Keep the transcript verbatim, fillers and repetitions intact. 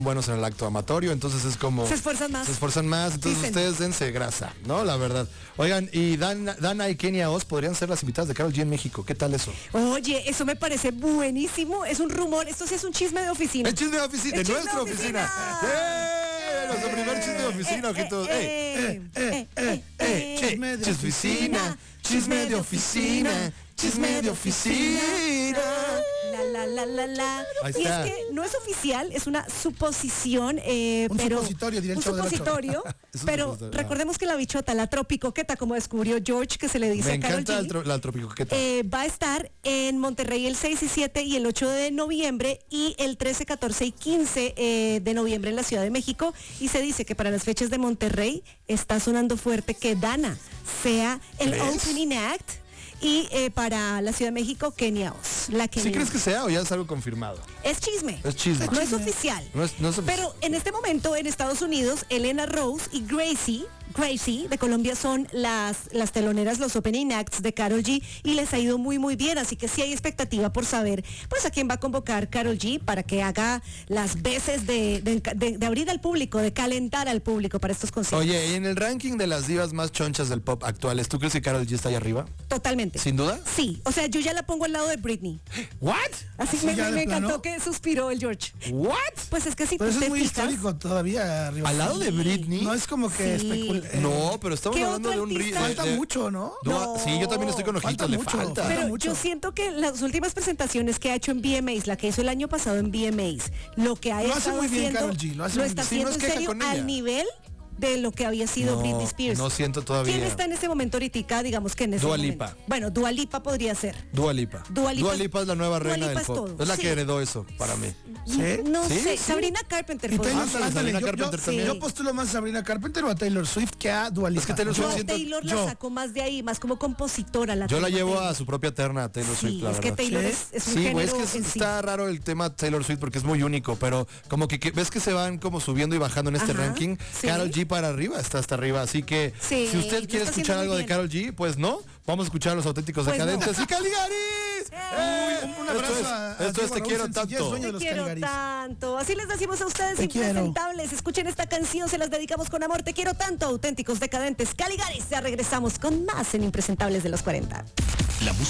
buenos en el acto amatorio, entonces es como... Se esfuerzan más. Se esfuerzan más, entonces Dicen. ustedes dense grasa, ¿no? La verdad. Oigan, y Dan, Dana y Kenia Oz podrían ser las invitadas de Karol G en México. ¿Qué tal eso? Oye, eso me parece buenísimo. Es un rumor. Esto sí es un chisme de oficina. El chisme de oficina, de El chisme nuestra de oficina. oficina. ¡Eh! Nuestro primer chisme de oficina, ojitos. ¡Eh! eh, eh, eh, eh, Chisme de oficina, chisme de oficina, chisme de oficina. La, la, la, la, la. Ahí Y es está. que no es oficial, es una suposición, eh, Un pero supositorio, diría el un Chavo del Ocho. supositorio, Es un pero supositorio, recordemos que la bichota, la tropicoqueta, como descubrió George, que se le dice Me a Karol encanta el G, tro- la tropicoqueta. eh, va a estar en Monterrey el seis y siete y el ocho de noviembre y el trece, catorce y quince eh, de noviembre en la Ciudad de México, y se dice que para las fechas de Monterrey está sonando fuerte que Dana sea el ¿Crees? opening act, y eh, para la Ciudad de México Kenia Oz, la Kenia. ¿Sí crees que sea o ya es algo confirmado? Es chisme. Es chisme. No es oficial. No es- no es ofici- Pero en este momento en Estados Unidos, Elena Rose y Gracie, Gracie de Colombia son las, las teloneras, los opening acts de Karol G, y les ha ido muy muy bien, así que sí hay expectativa por saber pues a quién va a convocar Karol G para que haga las veces de, de, de- de abrir al público, de calentar al público para estos conciertos. Oye, y en el ranking de las divas más chonchas del pop actuales, ¿tú crees que Karol G está ahí arriba? Totalmente. ¿Sin duda? Sí, o sea, yo ya la pongo al lado de Britney. ¿What? Así ¿Sí, me, ya de me encantó plano? que suspiró el George. ¿What? Pues es que si Pero tú eso te es muy fijas, histórico todavía arriba. ¿Al lado de Britney? No es como que Sí. especul- eh, No, pero estamos ¿Qué hablando de otro un ri- artista? de- Falta de- mucho, ¿no? Dua- No. Sí, yo también estoy con ojitos, Falta le mucho, falta. falta Pero mucho. yo siento que las últimas presentaciones que ha hecho en V M As, la que hizo el año pasado en V M As, lo que ha Lo hace estado muy bien haciendo, Karol G, lo hace lo muy está bien. Sí, no haciendo es en queja serio con ella. al nivel de lo que había sido No, Britney Spears. no siento todavía. ¿Quién está en ese momento ahorita, digamos que en ese Dua momento? Lipa. Bueno, Dua Lipa podría ser. Dua Lipa. Dua Lipa- Dua Lipa es la nueva Dua reina Lipa del es pop. todo, Es la sí. que heredó eso para mí. ¿Sí? No Sí, sé, sí. Sabrina Carpenter Y podría Taylor, ser. Ándale, ándale, Sabrina yo, Carpenter yo- también. yo postulo más a Sabrina Carpenter o a Taylor Swift que a Dua Lipa. Es que Taylor Yo- Swift No, siento- Taylor yo- la sacó más de ahí, más como compositora. La Yo la tengo llevo Taylor. a su propia terna, Taylor Sí, Swift, la es que verdad. Taylor ¿Sí? es, es un Sí, güey, es género que es- en sí. está raro el tema Taylor Swift porque es muy único, pero como que, que ves que se van como subiendo y bajando en este Ajá, ranking. sí. Karol G para arriba, está hasta arriba, así que Sí, si usted lo quiere está escuchar haciendo algo muy de bien. Karol G, pues no, vamos a escuchar a los auténticos Pues decadentes no. y Caligaris. ¡Eh! Un abrazo Esto es, a- a esto es Diego Te Raúl quiero Sencillez, tanto. dueño de Te los quiero Caligaris. tanto. Así les decimos a ustedes, Te quiero. impresentables. Escuchen esta canción, se las dedicamos con amor. Te quiero tanto, auténticos decadentes. Caligaris, ya regresamos con más en Impresentables de los cuarenta. La música